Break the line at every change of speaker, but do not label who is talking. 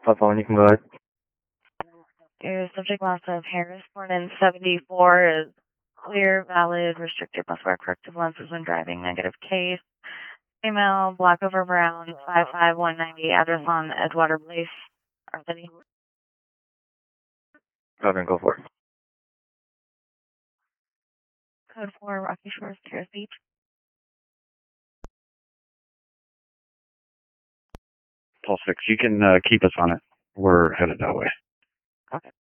Phone, you can go ahead.
Your subject last of Harris, born in 74, is clear, valid, restricted, must wear corrective lenses when driving, negative case. Female, black over brown, 55190, address on Edgewater Place, Arthony.
Go ahead and go for it.
Code 4, Rocky Shores, Terrace Beach.
12-6, you can keep us on it. We're headed that way.
Okay.